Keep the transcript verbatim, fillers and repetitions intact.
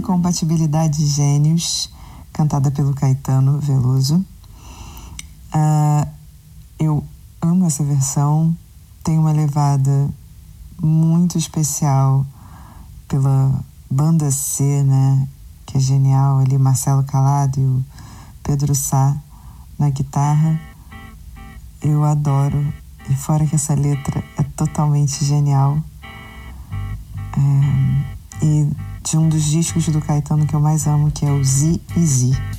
Incompatibilidade de Gênios, cantada pelo Caetano Veloso. Uh, eu amo essa versão, tem uma levada muito especial pela banda C, né, que é genial, ali Marcelo Calado e o Pedro Sá na guitarra. Eu adoro, e fora que essa letra é totalmente genial. É, e de um dos discos do Caetano que eu mais amo, que é o Z e Z.